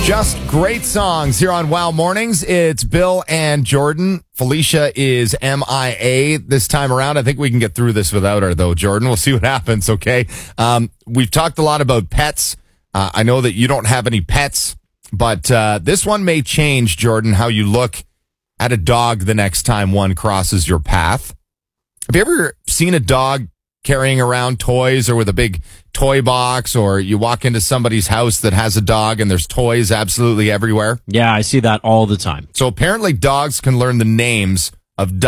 Just great songs here on Wow Mornings. It's Bill and Jordan. Felicia is MIA this time around. I think we can get through this without her, though, Jordan. We'll see what happens, okay? We've talked a lot about pets. I know that you don't have any pets, but this one may change, Jordan, how you look at a dog the next time one crosses your path. Have you ever seen a dog carrying around toys or with a big toy box, or you walk into somebody's house that has a dog and there's toys absolutely everywhere? Yeah, I see that all the time. So apparently dogs can learn the names of